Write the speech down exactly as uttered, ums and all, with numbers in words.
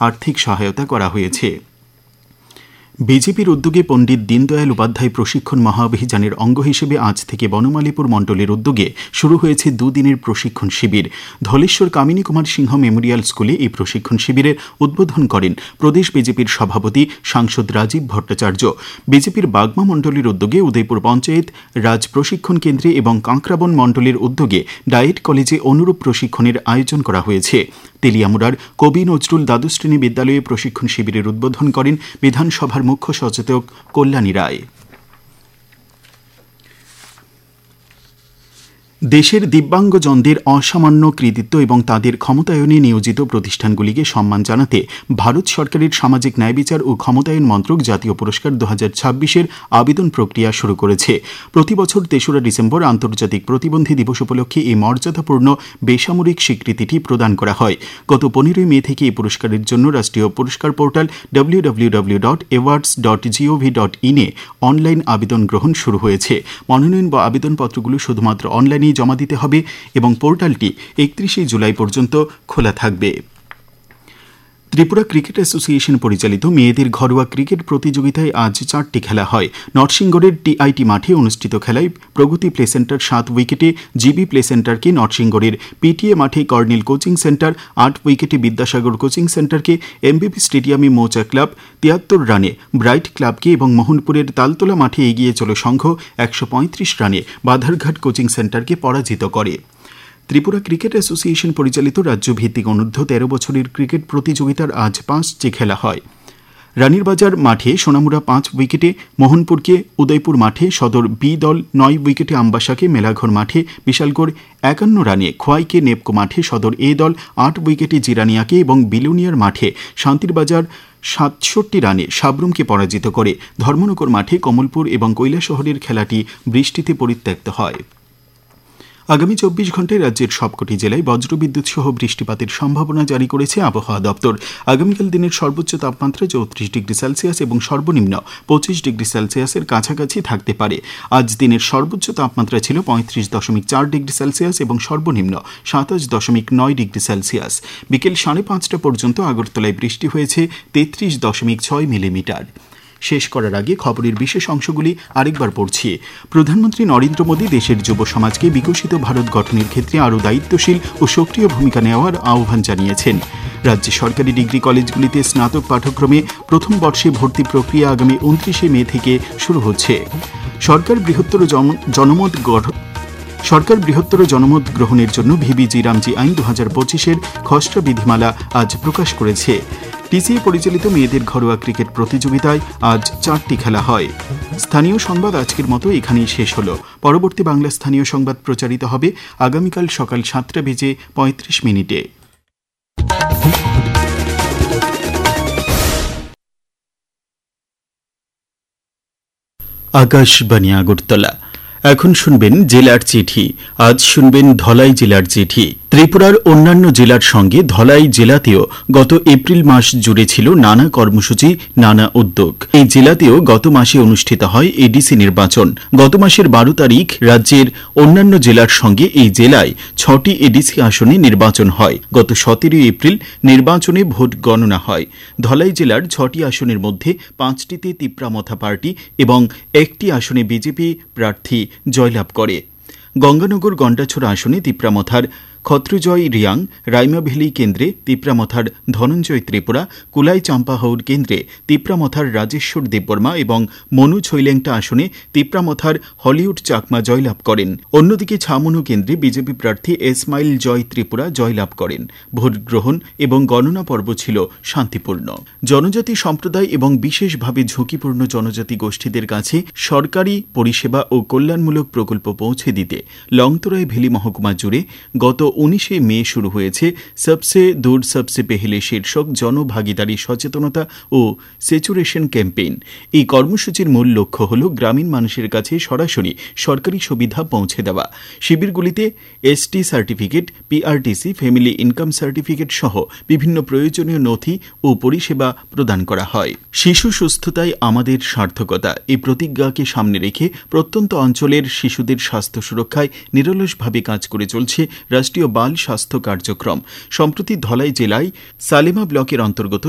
আর্থিক সহায়তা করা হয়েছে। বিজেপির উদ্যোগে পণ্ডিত দীনদয়াল উপাধ্যায় প্রশিক্ষণ মহাঅভিযানের অঙ্গ হিসেবে আজ থেকে বনমালীপুর মণ্ডলের উদ্যোগে শুরু হয়েছে দুদিনের প্রশিক্ষণ শিবির। ধলেশ্বর কামিনী কুমার সিংহ মেমোরিয়াল স্কুলে এই প্রশিক্ষণ শিবিরের উদ্বোধন করেন প্রদেশ বিজেপির সভাপতি সাংসদ রাজীব ভট্টাচার্য। বিজেপির বাগমা মণ্ডলের উদ্যোগে উদয়পুর পঞ্চায়েত রাজ প্রশিক্ষণ কেন্দ্রে এবং কাঁকড়াবন মণ্ডলের উদ্যোগে ডায়েট কলেজে অনুরূপ প্রশিক্ষণের আয়োজন করা হয়েছে। তেলিয়ামুড়ার কবি নজরুল দ্বাদশ শ্রেণী বিদ্যালয়ে প্রশিক্ষণ শিবিরের উদ্বোধন করেন বিধানসভার মুখ্য সচেতক কল্যাণী রায়। দেশের দিব্যাঙ্গজনদের অসামান্য কৃতিত্ব এবং তাদের ক্ষমতায়নে নিয়োজিত প্রতিষ্ঠানগুলিকে সম্মান জানাতে ভারত সরকারের সামাজিক ন্যায় বিচার ও ক্ষমতায়ন মন্ত্রক জাতীয় পুরস্কার দু হাজার ছাব্বিশের আবেদন প্রক্রিয়া শুরু করেছে। প্রতি বছর তেসরা ডিসেম্বর আন্তর্জাতিক প্রতিবন্ধী দিবস উপলক্ষে এই মর্যাদাপূর্ণ বেসামরিক স্বীকৃতিটি প্রদান করা হয়। গত পনেরোই মে থেকে এই পুরস্কারের জন্য রাষ্ট্রীয় পুরস্কার portal W W W dot awards dot gov dot ইনে অনলাইন আবেদন গ্রহণ শুরু হয়েছে। মনোনয়ন বা আবেদনপত্রগুলো শুধুমাত্র অনলাইনে জমা দিতে হবে এবং পোর্টালটি একত্রিশে জুলাই পর্যন্ত খোলা থাকবে। ত্রিপুরা ক্রিকেট অ্যাসোসিয়েশন পরিচালিত মেয়েদের ঘরোয়া ক্রিকেট প্রতিযোগিতায় আজ চারটি খেলা হয়। নরসিংগড়ের টিআইটি মাঠে অনুষ্ঠিত খেলায় প্রগতি প্লে সেন্টার সাত উইকেটে, জিবি প্লে সেন্টারকে নরসিংগড়ের পিটিএ মাঠে কর্নেল কোচিং সেন্টার, আট উইকেটে বিদ্যাসাগর কোচিং সেন্টারকে, এমবিপি স্টেডিয়ামে মৌচা ক্লাব তিয়াত্তর রানে ব্রাইট ক্লাবকে এবং মোহনপুরের তালতলা মাঠে এগিয়ে চলো সংঘ একশো পঁয়ত্রিশ রানে বাধারঘাট কোচিং সেন্টারকে পরাজিত করে। ত্রিপুরা ক্রিকেট অ্যাসোসিয়েশন পরিচালিত রাজ্যভিত্তিক অনূর্ধ্ব তেরো বছরের ক্রিকেট প্রতিযোগিতার আজ পাঁচটি খেলা হয়। রানীরবাজার মাঠে সোনামুড়া পাঁচ উইকেটে, মোহনপুরকে উদয়পুর মাঠে সদর বি দল নয় উইকেটে, আমবাসাকে মেলাঘর মাঠে বিশালগড় একান্ন রানে, খোয়াইকে নেপকো মাঠে সদর এ দল আট উইকেটে, জিরানিয়াকে এবং বিলুনিয়ার মাঠে শান্তিরবাজার সাতষট্টি রানে সাবরুমকে পরাজিত করে। ধর্মনগর মাঠে কমলপুর এবং কৈলাসহরের খেলাটি বৃষ্টিতে পরিত্যক্ত হয়। আগামী চব্বিশ ঘন্টায় রাজ্যের সবকটি জেলায় বজ্রবিদ্যুৎ সহ বৃষ্টিপাতের সম্ভাবনা জারি করেছে আবহাওয়া দপ্তর। আগামীকাল দিনের সর্বোচ্চ তাপমাত্রা চৌত্রিশ ডিগ্রি সেলসিয়াস এবং সর্বনিম্ন পঁচিশ ডিগ্রি সেলসিয়াসের কাছাকাছি থাকতে পারে। আজ দিনের সর্বোচ্চ তাপমাত্রা ছিল পঁয়ত্রিশ দশমিক চার ডিগ্রি সেলসিয়াস এবং সর্বনিম্ন সাতাশ দশমিক নয় ডিগ্রি সেলসিয়াস। বিকেল সাড়ে পাঁচটা পর্যন্ত আগরতলায় বৃষ্টি হয়েছে তেত্রিশ দশমিক ছয় মিলিমিটার। শেষ করার আগে খবরের বিশেষ অংশগুলি আরেকবার পড়ছি। প্রধানমন্ত্রী নরেন্দ্র মোদী দেশের যুব সমাজকে বিকশিত ভারত গঠনের ক্ষেত্রে আরও দায়িত্বশীল ও সক্রিয় ভূমিকা নেওয়ার আহ্বান জানিয়েছেন। রাজ্যে সরকারি ডিগ্রি কলেজগুলিতে স্নাতক পাঠ্যক্রমে প্রথম বর্ষে ভর্তি প্রক্রিয়া আগামী উনত্রিশে মে থেকে শুরু হচ্ছে। সরকার বৃহত্তর জনমত গঠন সরকার বৃহত্তর জনমত গ্রহণের জন্য ভিবিজি রামজি আইন দু হাজার পঁচিশের খসড়া বিধিমালা আজ প্রকাশ করেছে। টিসিএ পরিচালিত মেয়েদের ঘরোয়া ক্রিকেট প্রতিযোগিতায় আজ চারটি খেলা হয়। স্থানীয় সংবাদ আজকের মতো এখানেই শেষ হলো। পরবর্তী বাংলা স্থানীয় সংবাদ প্রচারিত হবে আগামীকাল সকাল সাতটা বেজে পঁয়ত্রিশ মিনিটে। আকাশবাণী আগরতলা। এখন শুনবেন জেলার চিঠি। আজ শুনবেন ধলাই জেলার চিঠি। ত্রিপুরার অন্যান্য জেলার সঙ্গে ধলাই জেলাতেও গত এপ্রিল মাস জুড়ে ছিল নানা কর্মসূচি, নানা উদ্যোগ। এই জেলাতেও গত মাসে অনুষ্ঠিত হয় এডিসি নির্বাচন। গত মাসের বারো তারিখ রাজ্যের অন্যান্য জেলার সঙ্গে এই জেলায় ছটি এডিসি আসনে নির্বাচন হয়। গত সতেরোই এপ্রিল নির্বাচনে ভোট গণনা হয়। ধলাই জেলার ছটি আসনের মধ্যে পাঁচটিতে তিপ্রামথা পার্টি এবং একটি আসনে বিজেপি প্রার্থী জয়লাভ করে। গঙ্গানগর গন্ডাছড়া আসনে তিপ্রামথার খত্রজয় রিয়াং, রাইমাভেলি কেন্দ্রে তিপ্রামথার ধনঞ্জয় ত্রিপুরা, কুলাই চাম্পাহাউর কেন্দ্রে তিপ্রামথার রাজেশ্বর দেববর্মা এবং মনু ছৈলেংটা আসনে তিপ্রামথার হলিউড চাকমা জয়লাভ করেন। অন্যদিকে ছামনু কেন্দ্রে বিজেপি প্রার্থী এসমাইল জয় ত্রিপুরা জয়লাভ করেন। ভোট গ্রহণ এবং গণনা পর্ব ছিল শান্তিপূর্ণ। জনজাতি সম্প্রদায় এবং বিশেষভাবে ঝুঁকিপূর্ণ জনজাতি গোষ্ঠীদের কাছে সরকারি পরিষেবা ও কল্যাণমূলক প্রকল্প পৌঁছে দিতে লংতরাই ভেলি মহকুমা জুড়ে গত উনিশে মে শুরু হয়েছে সবসে দূর সবসে পেহেলে শীর্ষক জনভাগিদারি সচেতনতা ও স্যাচুরেশন ক্যাম্পেইন। এই কর্মসূচির মূল লক্ষ্য হল গ্রামীণ মানুষের কাছে সরাসরি সরকারি সুবিধা পৌঁছে দেওয়া। শিবিরগুলিতে ST certificate, PRTC, family income certificate সহ বিভিন্ন প্রয়োজনীয় নথি ও পরিষেবা প্রদান করা হয়। শিশু সুস্থতায় আমাদের সার্থকতা এই প্রতিজ্ঞাকে সামনে রেখে প্রত্যন্ত অঞ্চলের শিশুদের স্বাস্থ্য সুরক্ষায় নিরলসভাবে কাজ করে চলছে রাষ্ট্রীয় বাল স্বাস্থ্য কার্যক্রম। সম্প্রতি ধলাই জেলায় সালেমা ব্লকের অন্তর্গত